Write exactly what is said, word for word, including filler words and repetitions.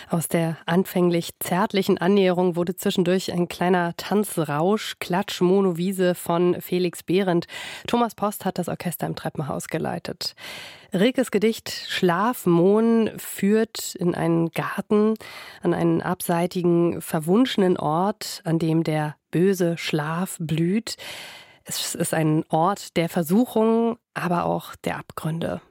Aus der anfänglich zärtlichen Annäherung wurde zwischendurch ein kleiner Tanzrausch, Klatsch, Mono Wiese von Felix Behrendt. Thomas Post hat das Orchester im Treppenhaus geleitet. Rilkes Gedicht Schlafmohn führt in einen Garten, an einen abseitigen, verwunschenen Ort, an dem der böse Schlaf blüht. Es ist ein Ort der Versuchung, aber auch der Abgründe.